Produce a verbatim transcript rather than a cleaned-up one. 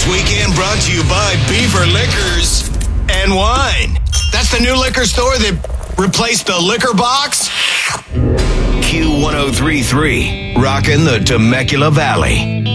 this weekend brought to you by Beaver Liquors and Wine. That's the new liquor store that replaced the liquor box. Q one oh three point three, rocking the Temecula Valley.